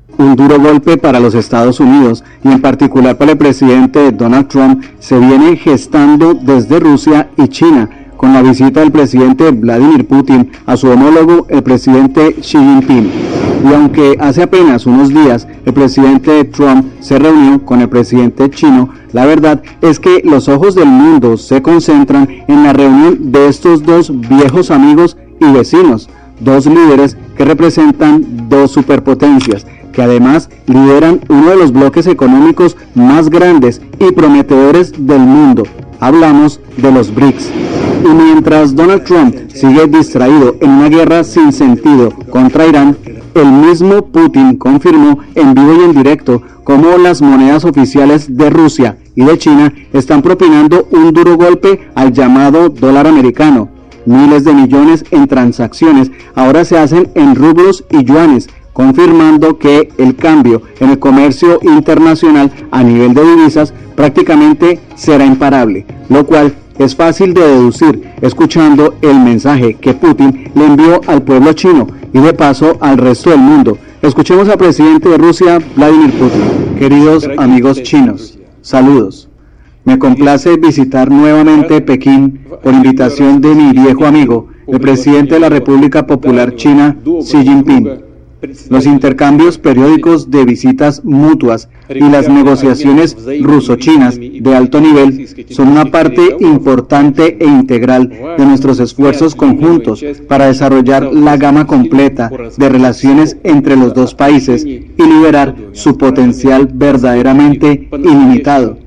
Un duro golpe para los Estados Unidos y en particular para el presidente Donald Trump se viene gestando desde Rusia y China, con la visita del presidente Vladimir Putin a su homólogo, el presidente Xi Jinping. Y aunque hace apenas unos días el presidente Trump se reunió con el presidente chino, la verdad es que los ojos del mundo se concentran en la reunión de estos dos viejos amigos y vecinos, dos líderes que representan dos superpotencias, que además lideran uno de los bloques económicos más grandes y prometedores del mundo. Hablamos de los BRICS. Y mientras Donald Trump sigue distraído en una guerra sin sentido contra Irán, el mismo Putin confirmó en vivo y en directo cómo las monedas oficiales de Rusia y de China están propinando un duro golpe al llamado dólar americano. Miles de millones en transacciones ahora se hacen en rublos y yuanes, confirmando que el cambio en el comercio internacional a nivel de divisas prácticamente será imparable, lo cual es fácil de deducir escuchando el mensaje que Putin le envió al pueblo chino y de paso al resto del mundo. Escuchemos al presidente de Rusia, Vladimir Putin. Queridos amigos chinos, saludos. Me complace visitar nuevamente Pekín por invitación de mi viejo amigo, el presidente de la República Popular China, Xi Jinping. Los intercambios periódicos de visitas mutuas y las negociaciones ruso-chinas de alto nivel son una parte importante e integral de nuestros esfuerzos conjuntos para desarrollar la gama completa de relaciones entre los dos países y liberar su potencial verdaderamente ilimitado.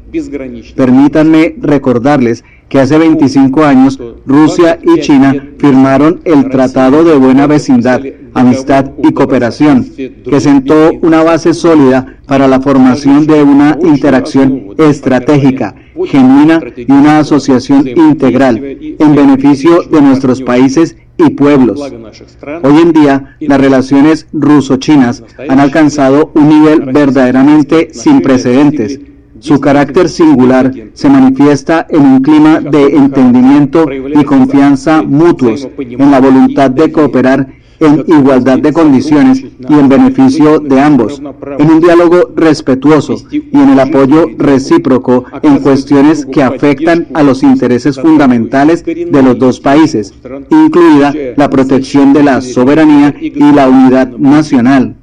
Permítanme recordarles que hace 25 años Rusia y China firmaron el Tratado de Buena Vecindad, Amistad y Cooperación, que sentó una base sólida para la formación de una interacción estratégica, genuina y una asociación integral en beneficio de nuestros países y pueblos. Hoy en día, las relaciones ruso-chinas han alcanzado un nivel verdaderamente sin precedentes. Su carácter singular se manifiesta en un clima de entendimiento y confianza mutuos, en la voluntad de cooperar en igualdad de condiciones y en beneficio de ambos, en un diálogo respetuoso y en el apoyo recíproco en cuestiones que afectan a los intereses fundamentales de los dos países, incluida la protección de la soberanía y la unidad nacional.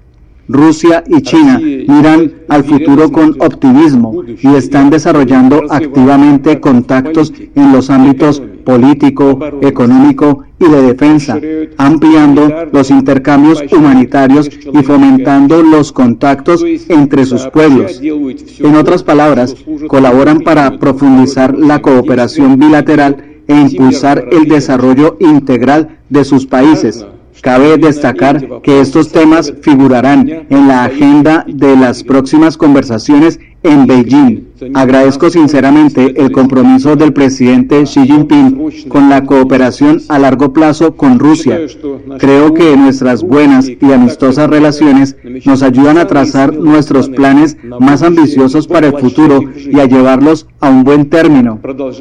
Rusia y China miran al futuro con optimismo y están desarrollando activamente contactos en los ámbitos político, económico y de defensa, ampliando los intercambios humanitarios y fomentando los contactos entre sus pueblos. En otras palabras, colaboran para profundizar la cooperación bilateral e impulsar el desarrollo integral de sus países. Cabe destacar que estos temas figurarán en la agenda de las próximas conversaciones en Beijing. Agradezco sinceramente el compromiso del presidente Xi Jinping con la cooperación a largo plazo con Rusia. Creo que nuestras buenas y amistosas relaciones nos ayudan a trazar nuestros planes más ambiciosos para el futuro y a llevarlos a un buen término.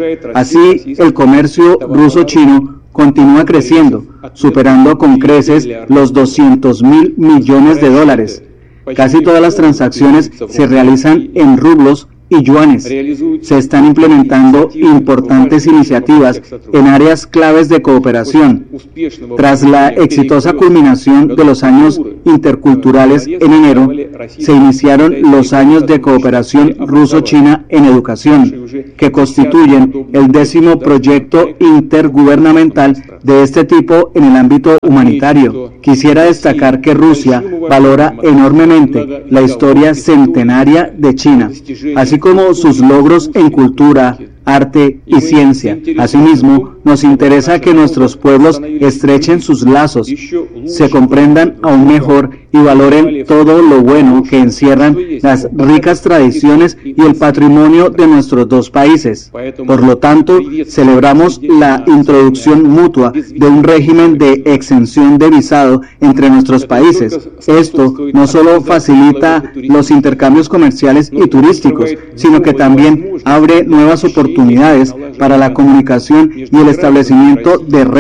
Así, el comercio ruso-chino continúa creciendo, superando con creces los 200.000 millones de dólares. Casi todas las transacciones se realizan en rublos y yuanes. Se están implementando importantes iniciativas en áreas claves de cooperación. Tras la exitosa culminación de los años interculturales en enero, se iniciaron los años de cooperación ruso-china en educación, que constituyen el 10º proyecto intergubernamental de este tipo en el ámbito humanitario. Quisiera destacar que Rusia valora enormemente la historia centenaria de China, así como sus logros en cultura, arte y ciencia. Asimismo, nos interesa que nuestros pueblos estrechen sus lazos, se comprendan aún mejor y valoren todo lo bueno que encierran las ricas tradiciones y el patrimonio de nuestros dos países. Por lo tanto, celebramos la introducción mutua de un régimen de exención de visado entre nuestros países. Esto no solo facilita los intercambios comerciales y turísticos, sino que también abre nuevas oportunidades para la comunicación y el establecimiento de redes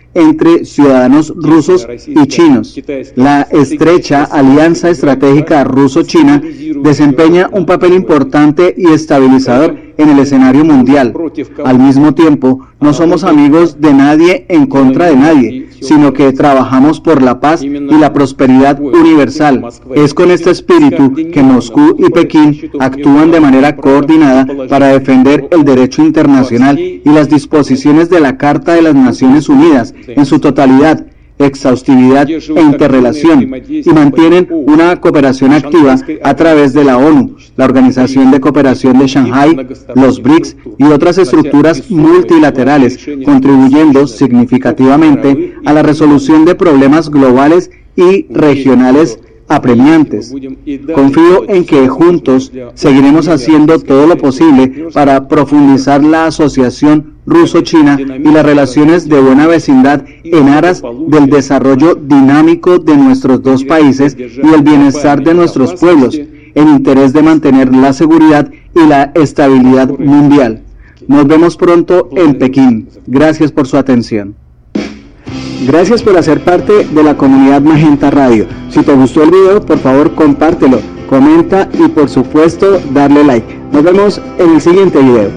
entre ciudadanos rusos y chinos. La estrecha alianza estratégica ruso-china desempeña un papel importante y estabilizador en el escenario mundial. Al mismo tiempo, no somos amigos de nadie en contra de nadie, sino que trabajamos por la paz y la prosperidad universal. Es con este espíritu que Moscú y Pekín actúan de manera coordinada para defender el derecho internacional y las disposiciones de la Carta de las Naciones Unidas en su totalidad, exhaustividad e interrelación, y mantienen una cooperación activa a través de la ONU, la Organización de Cooperación de Shanghái, los BRICS y otras estructuras multilaterales, contribuyendo significativamente a la resolución de problemas globales y regionales apremiantes. Confío en que juntos seguiremos haciendo todo lo posible para profundizar la asociación ruso-china y las relaciones de buena vecindad en aras del desarrollo dinámico de nuestros dos países y el bienestar de nuestros pueblos, en interés de mantener la seguridad y la estabilidad mundial. Nos vemos pronto en Pekín. Gracias por su atención. Gracias por hacer parte de la comunidad Magenta Radio. Si te gustó el video, por favor compártelo, comenta y por supuesto darle like. Nos vemos en el siguiente video.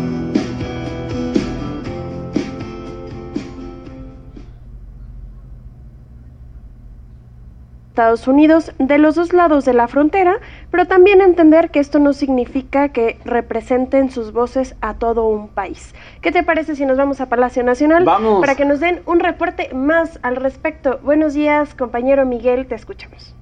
Estados Unidos de los dos lados de la frontera, pero también entender que esto no significa que representen sus voces a todo un país. ¿Qué te parece si nos vamos a Palacio Nacional? Vamos. Para que nos den un reporte más al respecto. Buenos días, compañero Miguel, te escuchamos.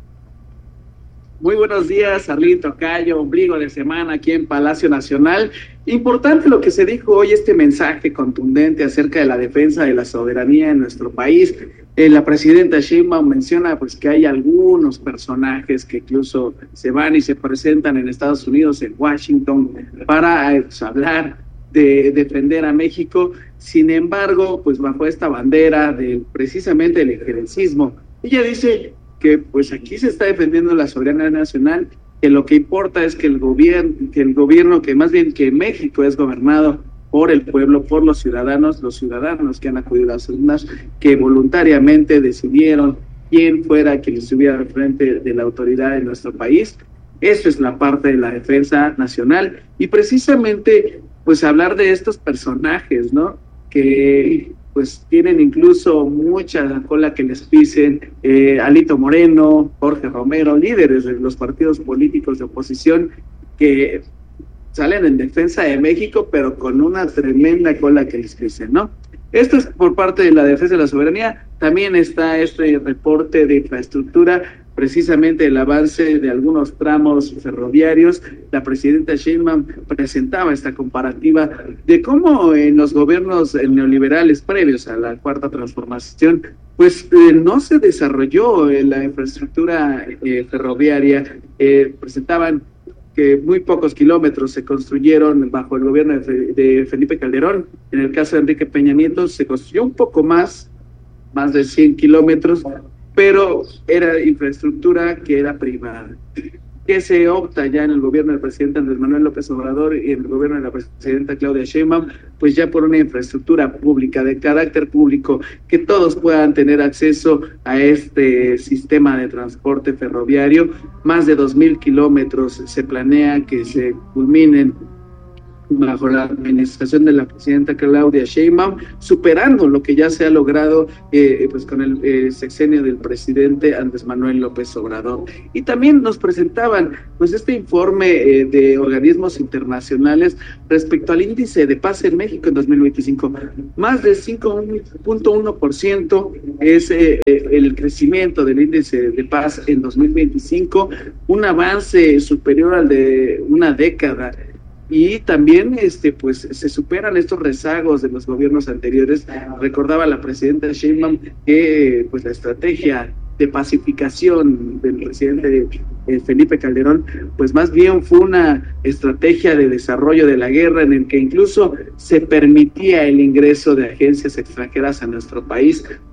Muy buenos días, Arlín Tocayo, ombligo de semana aquí en Palacio Nacional. Importante lo que se dijo hoy, este mensaje contundente acerca de la defensa de la soberanía en nuestro país. La presidenta Sheinbaum menciona pues que hay algunos personajes que incluso se van y se presentan en Estados Unidos, en Washington, para hablar de defender a México. Sin embargo, pues bajo esta bandera de precisamente el injerencismo, ella dice que pues aquí se está defendiendo la soberanía nacional, que lo que importa es que el gobierno, que más bien que México es gobernado por el pueblo, por los ciudadanos que han acudido a las urnas, que voluntariamente decidieron quién fuera quien estuviera al frente de la autoridad en nuestro país. Eso es la parte de la defensa nacional, y precisamente pues hablar de estos personajes, ¿no? Que pues tienen incluso mucha cola que les pisen, Alito Moreno, Jorge Romero, líderes de los partidos políticos de oposición que salen en defensa de México, pero con una tremenda cola que les pisen, ¿no? Esto es por parte de la defensa de la soberanía. También está este reporte de infraestructura, precisamente el avance de algunos tramos ferroviarios. La presidenta Sheinbaum presentaba esta comparativa de cómo en los gobiernos neoliberales previos a la Cuarta Transformación, pues no se desarrolló la infraestructura ferroviaria. Presentaban que muy pocos kilómetros se construyeron bajo el gobierno de Felipe Calderón. En el caso de Enrique Peña Nieto se construyó un poco más de 100 kilómetros, pero era infraestructura que era privada. Que se opta ya en el gobierno del presidente Andrés Manuel López Obrador y en el gobierno de la presidenta Claudia Sheinbaum, pues ya por una infraestructura pública, de carácter público, que todos puedan tener acceso a este sistema de transporte ferroviario. Más de 2,000 kilómetros se planea que se culminen bajo la administración de la presidenta Claudia Sheinbaum, superando lo que ya se ha logrado pues con el sexenio del presidente Andrés Manuel López Obrador. Y también nos presentaban pues este informe de organismos internacionales respecto al índice de paz en México en 2025. Más de 5.1% es el crecimiento del índice de paz en 2025, un avance superior al de una década. Y también pues se superan estos rezagos de los gobiernos anteriores. Recordaba la presidenta Sheinbaum que pues la estrategia de pacificación del presidente Felipe Calderón, pues más bien fue una estrategia de desarrollo de la guerra, en el que incluso se permitía el ingreso de agencias extranjeras a nuestro país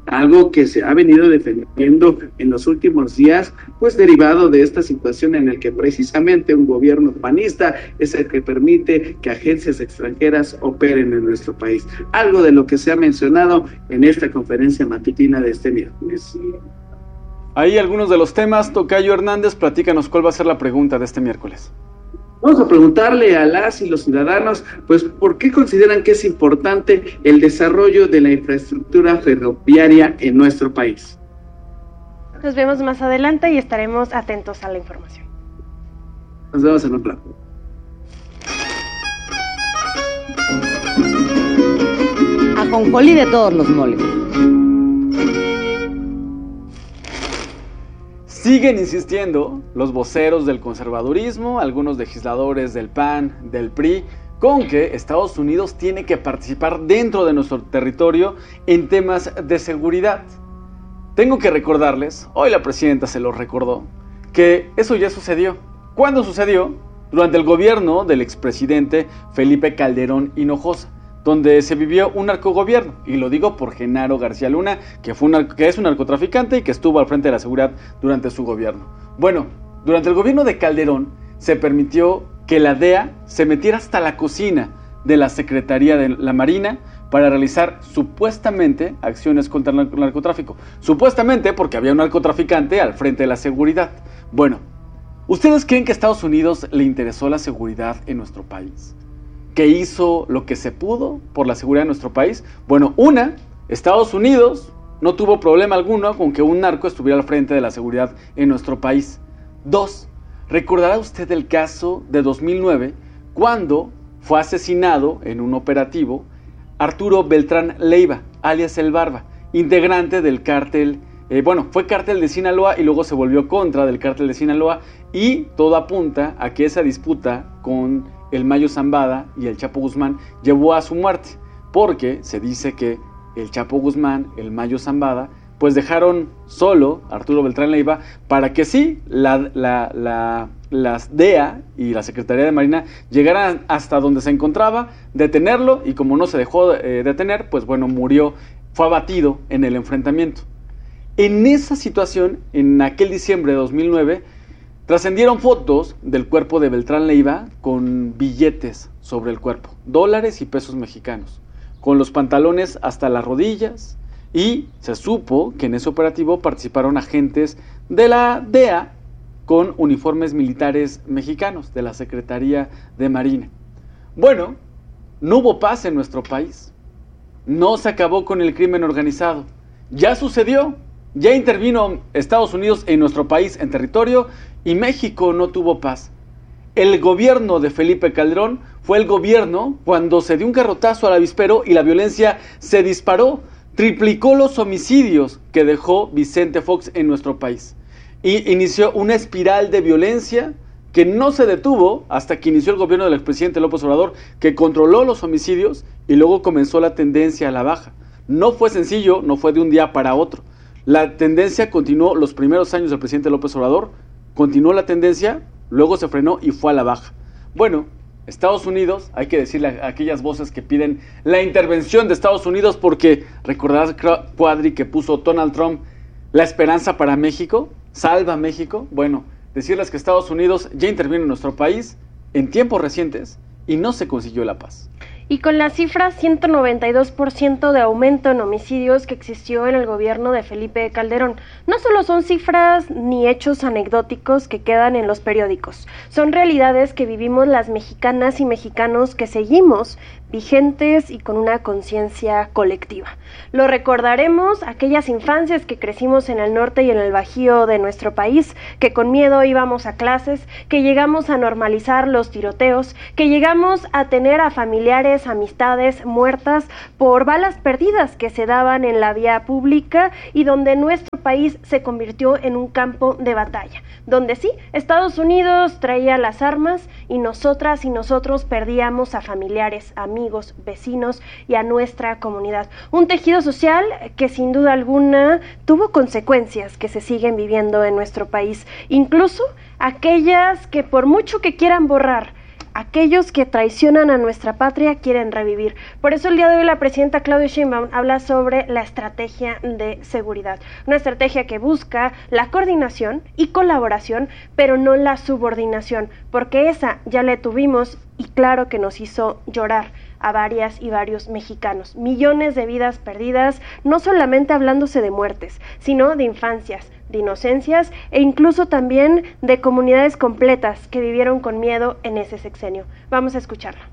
algo que se ha venido defendiendo en los últimos días, pues derivado de esta situación en la que precisamente un gobierno panista es el que permite que agencias extranjeras operen en nuestro país. Algo de lo que se ha mencionado en esta conferencia matutina de este miércoles. Ahí algunos de los temas. Tocayo Hernández, platícanos cuál va a ser la pregunta de este miércoles. Vamos a preguntarle a las y los ciudadanos, pues, ¿por qué consideran que es importante el desarrollo de la infraestructura ferroviaria en nuestro país? Nos vemos más adelante y estaremos atentos a la información. Nos vemos en un rato. Ajonjolí de todos los moles. Siguen insistiendo los voceros del conservadurismo, algunos legisladores del PAN, del PRI, con que Estados Unidos tiene que participar dentro de nuestro territorio en temas de seguridad. Tengo que recordarles, hoy la presidenta se lo recordó, que eso ya sucedió. ¿Cuándo sucedió? Durante el gobierno del expresidente Felipe Calderón Hinojosa, donde se vivió un narcogobierno, y lo digo por Genaro García Luna, que es un narcotraficante y que estuvo al frente de la seguridad durante su gobierno. Bueno, durante el gobierno de Calderón se permitió que la DEA se metiera hasta la cocina de la Secretaría de la Marina para realizar supuestamente acciones contra el narcotráfico. Supuestamente porque había un narcotraficante al frente de la seguridad. Bueno, ¿ustedes creen que a Estados Unidos le interesó la seguridad en nuestro país? ¿Que hizo lo que se pudo por la seguridad de nuestro país? Bueno, Estados Unidos no tuvo problema alguno con que un narco estuviera al frente de la seguridad en nuestro país. 2, ¿recordará usted el caso de 2009 cuando fue asesinado en un operativo Arturo Beltrán Leiva, alias El Barba, integrante del cártel, fue cártel de Sinaloa y luego se volvió contra del cártel de Sinaloa, y todo apunta a que esa disputa con el Mayo Zambada y el Chapo Guzmán llevó a su muerte, porque se dice que el Chapo Guzmán, el Mayo Zambada, pues dejaron solo a Arturo Beltrán Leiva para que sí, las DEA y la Secretaría de Marina llegaran hasta donde se encontraba, detenerlo, y como no se dejó detener, pues bueno, murió, fue abatido en el enfrentamiento. En esa situación, en aquel diciembre de 2009, trascendieron fotos del cuerpo de Beltrán Leiva con billetes sobre el cuerpo, dólares y pesos mexicanos, con los pantalones hasta las rodillas, y se supo que en ese operativo participaron agentes de la DEA con uniformes militares mexicanos, de la Secretaría de Marina. Bueno, no hubo paz en nuestro país, no se acabó con el crimen organizado, ya sucedió, ya intervino Estados Unidos en nuestro país, en territorio, y México no tuvo paz. El gobierno de Felipe Calderón fue el gobierno cuando se dio un garrotazo al avispero y la violencia se disparó, triplicó los homicidios que dejó Vicente Fox en nuestro país, y inició una espiral de violencia que no se detuvo hasta que inició el gobierno del expresidente López Obrador, que controló los homicidios y luego comenzó la tendencia a la baja. No fue sencillo, no fue de un día para otro. La tendencia continuó los primeros años del presidente López Obrador, continuó la tendencia, luego se frenó y fue a la baja. Bueno, Estados Unidos, hay que decirle a aquellas voces que piden la intervención de Estados Unidos, porque recordarás, Cuadri, que puso Donald Trump la esperanza para México, salva México. Bueno, decirles que Estados Unidos ya intervino en nuestro país en tiempos recientes y no se consiguió la paz. Y con la cifra 192% de aumento en homicidios que existió en el gobierno de Felipe Calderón, no solo son cifras ni hechos anecdóticos que quedan en los periódicos, son realidades que vivimos las mexicanas y mexicanos que seguimos vigentes y con una conciencia colectiva. Lo recordaremos, aquellas infancias que crecimos en el norte y en el bajío de nuestro país, que con miedo íbamos a clases, que llegamos a normalizar los tiroteos, que llegamos a tener a familiares, amistades muertas por balas perdidas que se daban en la vía pública, y donde nuestro país se convirtió en un campo de batalla, donde sí, Estados Unidos traía las armas y nosotras y nosotros perdíamos a familiares, amigos, vecinos y a nuestra comunidad. Un tejido social que sin duda alguna tuvo consecuencias que se siguen viviendo en nuestro país, incluso aquellas que por mucho que quieran borrar aquellos que traicionan a nuestra patria quieren revivir. Por eso el día de hoy la presidenta Claudia Sheinbaum habla sobre la estrategia de seguridad, una estrategia que busca la coordinación y colaboración, pero no la subordinación, porque esa ya la tuvimos y claro que nos hizo llorar a varias y varios mexicanos. Millones de vidas perdidas, no solamente hablándose de muertes, sino de infancias, de inocencias e incluso también de comunidades completas que vivieron con miedo en ese sexenio. Vamos a escucharla.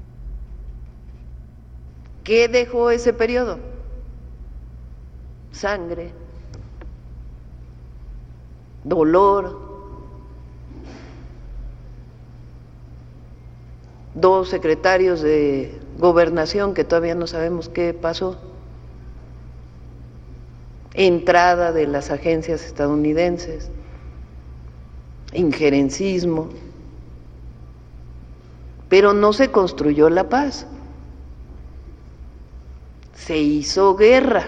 ¿Qué dejó ese periodo? Sangre, dolor, 2 secretarios de gobernación que todavía no sabemos qué pasó, entrada de las agencias estadounidenses, injerencismo, pero no se construyó la paz, se hizo guerra.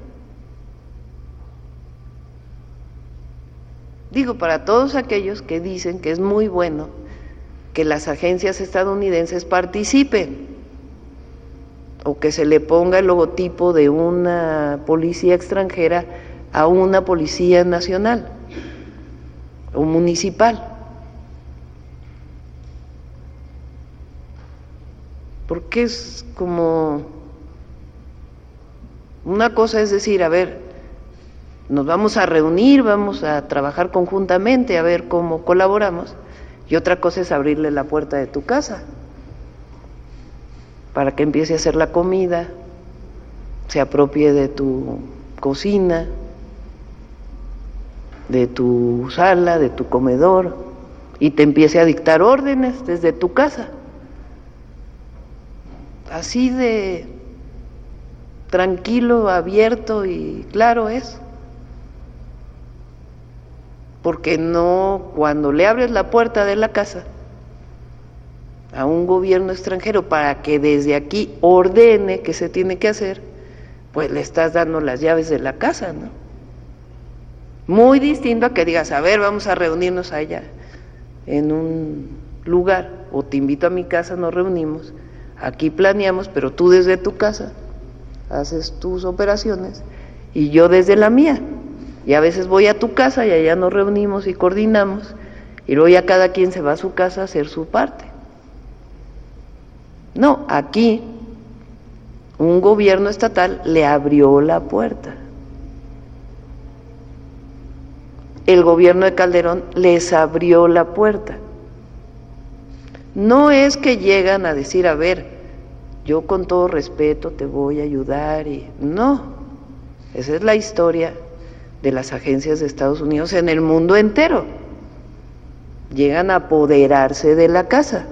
Digo, para todos aquellos que dicen que es muy bueno que las agencias estadounidenses participen o que se le ponga el logotipo de una policía extranjera a una policía nacional o municipal. Porque es como una cosa, es decir, a ver, nos vamos a reunir, vamos a trabajar conjuntamente a ver cómo colaboramos, y otra cosa es abrirle la puerta de tu casa para que empiece a hacer la comida, se apropie de tu cocina, de tu sala, de tu comedor, y te empiece a dictar órdenes desde tu casa. Así de tranquilo, abierto y claro es. Porque no, cuando le abres la puerta de la casa a un gobierno extranjero para que desde aquí ordene qué se tiene que hacer, pues le estás dando las llaves de la casa, ¿no? Muy distinto a que digas, a ver, vamos a reunirnos allá en un lugar, o te invito a mi casa, nos reunimos, aquí planeamos, pero tú desde tu casa haces tus operaciones y yo desde la mía. Y a veces voy a tu casa y allá nos reunimos y coordinamos, y luego ya cada quien se va a su casa a hacer su parte. No, aquí un gobierno estatal le abrió la puerta. El gobierno de Calderón les abrió la puerta. No es que llegan a decir, a ver, yo con todo respeto te voy a ayudar, y no, esa es la historia de las agencias de Estados Unidos en el mundo entero. Llegan a apoderarse de la casa.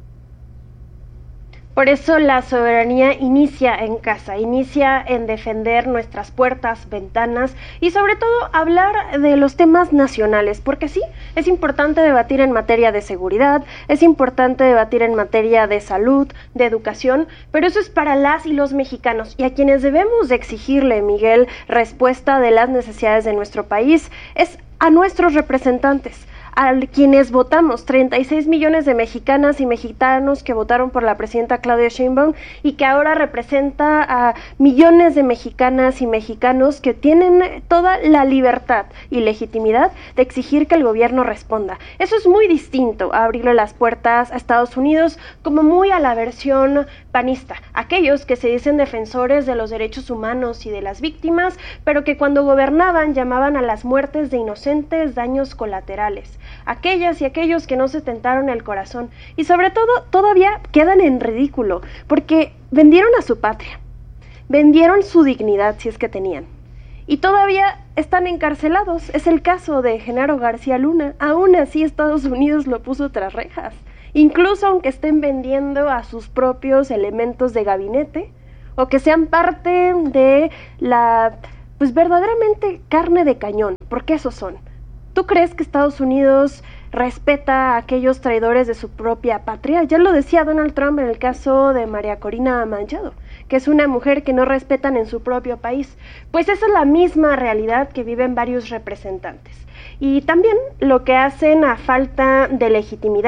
Por eso la soberanía inicia en casa, inicia en defender nuestras puertas, ventanas y sobre todo hablar de los temas nacionales, porque sí, es importante debatir en materia de seguridad, es importante debatir en materia de salud, de educación, pero eso es para las y los mexicanos, y a quienes debemos de exigirle, Miguel, respuesta de las necesidades de nuestro país, es a nuestros representantes, a quienes votamos, 36 millones de mexicanas y mexicanos que votaron por la presidenta Claudia Sheinbaum y que ahora representa a millones de mexicanas y mexicanos que tienen toda la libertad y legitimidad de exigir que el gobierno responda. Eso es muy distinto a abrirle las puertas a Estados Unidos, como muy a la versión panista, aquellos que se dicen defensores de los derechos humanos y de las víctimas, pero que cuando gobernaban llamaban a las muertes de inocentes daños colaterales. Aquellas y aquellos que no se tentaron el corazón y sobre todo todavía quedan en ridículo porque vendieron a su patria, vendieron su dignidad si es que tenían y todavía están encarcelados. Es el caso de Genaro García Luna. Aún así Estados Unidos lo puso tras rejas, incluso aunque estén vendiendo a sus propios elementos de gabinete o que sean parte de la, pues verdaderamente carne de cañón, porque esos son. ¿Tú crees que Estados Unidos respeta a aquellos traidores de su propia patria? Ya lo decía Donald Trump en el caso de María Corina Machado, que es una mujer que no respetan en su propio país. Pues esa es la misma realidad que viven varios representantes. Y también lo que hacen a falta de legitimidad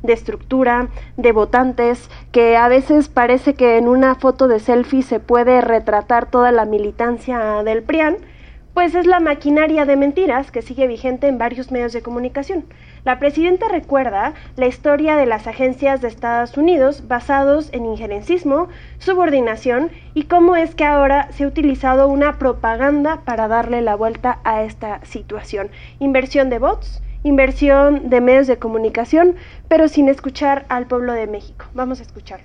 de estructura, de votantes, que a veces parece que en una foto de selfie se puede retratar toda la militancia del PRIAN, pues es la maquinaria de mentiras que sigue vigente en varios medios de comunicación. La presidenta recuerda la historia de las agencias de Estados Unidos basados en injerencismo, subordinación y cómo es que ahora se ha utilizado una propaganda para darle la vuelta a esta situación. Inversión de bots, inversión de medios de comunicación, pero sin escuchar al pueblo de México. Vamos a escucharlo.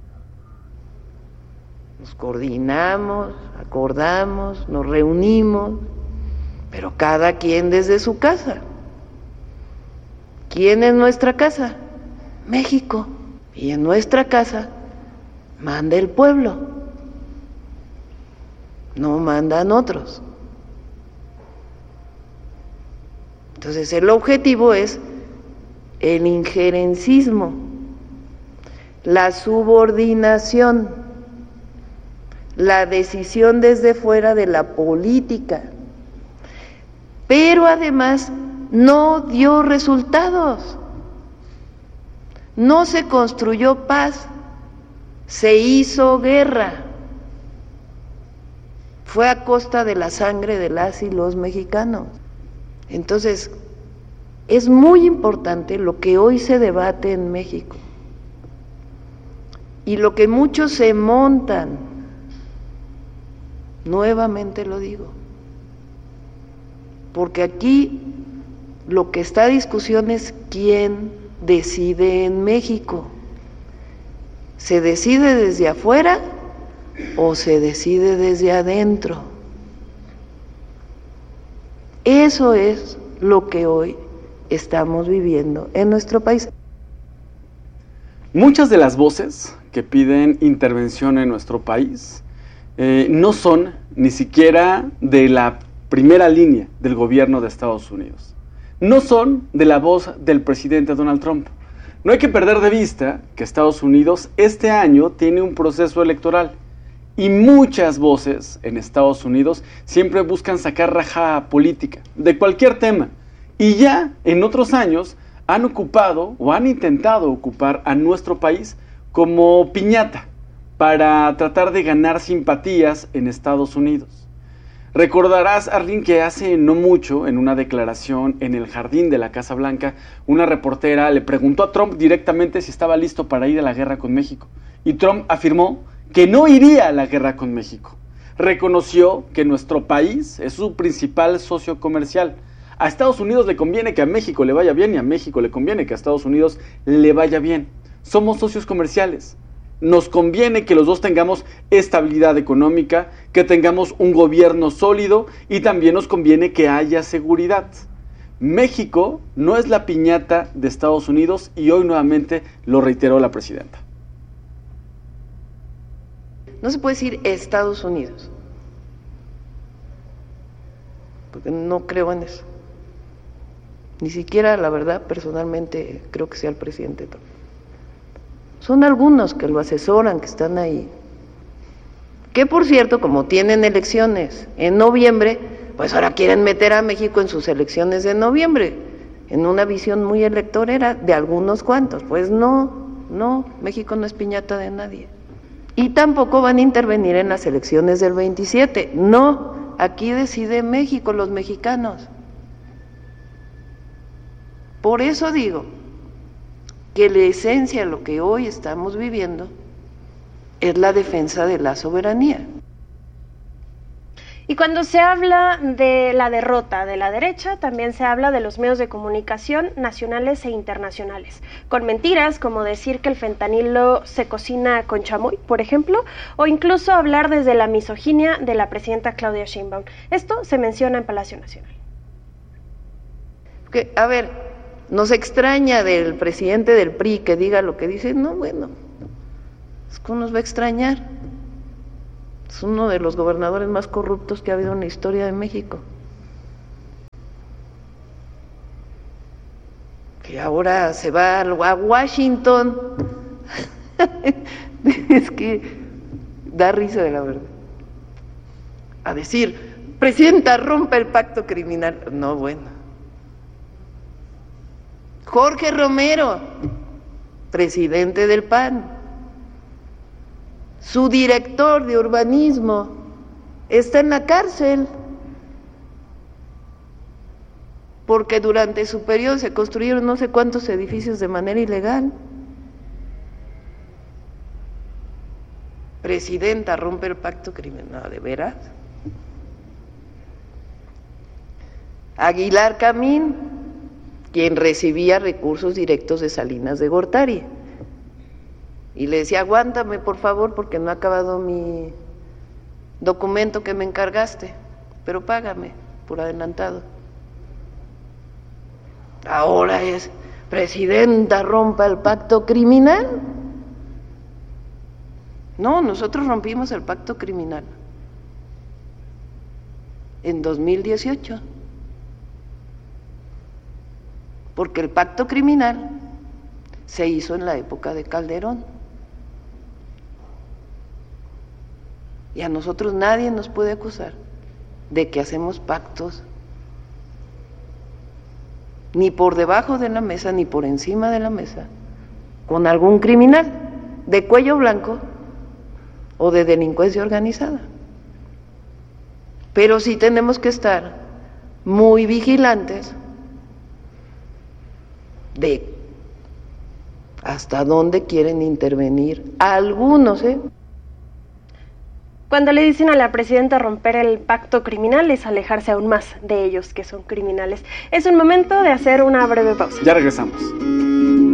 Nos coordinamos, acordamos, nos reunimos, pero cada quien desde su casa. ¿Quién es nuestra casa? México. Y en nuestra casa manda el pueblo, no mandan otros. Entonces el objetivo es el injerencismo, la subordinación, la decisión desde fuera de la política, pero además no dio resultados, no se construyó paz, se hizo guerra, fue a costa de la sangre de las y los mexicanos. Entonces, es muy importante lo que hoy se debate en México y lo que muchos se montan. Nuevamente lo digo, porque aquí lo que está a discusión es quién decide en México. ¿Se decide desde afuera o se decide desde adentro? Eso es lo que hoy estamos viviendo en nuestro país. Muchas de las voces que piden intervención en nuestro país no son ni siquiera de la primera línea del gobierno de Estados Unidos. No son de la voz del presidente Donald Trump. No hay que perder de vista que Estados Unidos este año tiene un proceso electoral y muchas voces en Estados Unidos siempre buscan sacar raja política de cualquier tema y ya en otros años han ocupado o han intentado ocupar a nuestro país como piñata para tratar de ganar simpatías en Estados Unidos. Recordarás, Arlene, que hace no mucho, en una declaración en el jardín de la Casa Blanca, una reportera le preguntó a Trump directamente si estaba listo para ir a la guerra con México. Y Trump afirmó que no iría a la guerra con México. Reconoció que nuestro país es su principal socio comercial. A Estados Unidos le conviene que a México le vaya bien y a México le conviene que a Estados Unidos le vaya bien. Somos socios comerciales. Nos conviene que los dos tengamos estabilidad económica, que tengamos un gobierno sólido y también nos conviene que haya seguridad. México no es la piñata de Estados Unidos y hoy nuevamente lo reiteró la presidenta. No se puede decir Estados Unidos, porque no creo en eso. Ni siquiera, la verdad, personalmente creo que sea el presidente Trump. Son algunos que lo asesoran, que están ahí. Que por cierto, como tienen elecciones en noviembre, pues ahora quieren meter a México en sus elecciones de noviembre, en una visión muy electorera de algunos cuantos. Pues no, México no es piñata de nadie. Y tampoco van a intervenir en las elecciones del 27. No, aquí decide México, los mexicanos. Por eso digo que la esencia de lo que hoy estamos viviendo es la defensa de la soberanía. Y cuando se habla de la derrota de la derecha, también se habla de los medios de comunicación nacionales e internacionales, con mentiras como decir que el fentanilo se cocina con chamoy, por ejemplo, o incluso hablar desde la misoginia de la presidenta Claudia Sheinbaum. Esto se menciona en Palacio Nacional. Porque, a ver, nos extraña del presidente del PRI que diga lo que dice. No, bueno, es que nos va a extrañar. Es uno de los gobernadores más corruptos que ha habido en la historia de México. Que ahora se va a Washington. Es que da risa de la verdad. A decir, presidenta, rompe el pacto criminal. No, bueno. Jorge Romero, presidente del PAN. Su director de urbanismo está en la cárcel porque durante su periodo se construyeron no sé cuántos edificios de manera ilegal. Presidenta rompe el pacto criminal, ¿de veras? Aguilar Camín, quien recibía recursos directos de Salinas de Gortari, y le decía, aguántame por favor porque no ha acabado mi documento que me encargaste, pero págame por adelantado. Ahora es, presidenta, rompa el pacto criminal. No, nosotros rompimos el pacto criminal en 2018, porque el pacto criminal se hizo en la época de Calderón. Y a nosotros nadie nos puede acusar de que hacemos pactos ni por debajo de la mesa ni por encima de la mesa con algún criminal de cuello blanco o de delincuencia organizada. Pero sí tenemos que estar muy vigilantes de hasta dónde quieren intervenir algunos, Cuando le dicen a la presidenta romper el pacto criminal es alejarse aún más de ellos que son criminales. Es un momento de hacer una breve pausa. Ya regresamos.